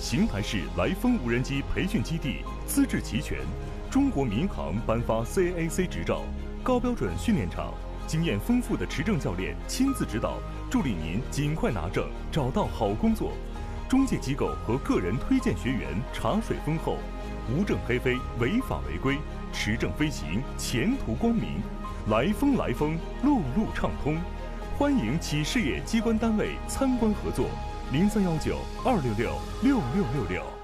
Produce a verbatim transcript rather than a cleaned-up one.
邢台市来风无人机培训基地，资质齐全，中国民航颁发 C A A C 执照，高标准训练场，经验丰富的持证教练亲自指导，助力您尽快拿证，找到好工作。中介机构和个人推荐学员茶水丰厚，无证黑飞，违法违规，持证飞行，前途光明。来风来风，路路畅通。欢迎企事业机关单位参观合作，零三幺九二六六六六六六。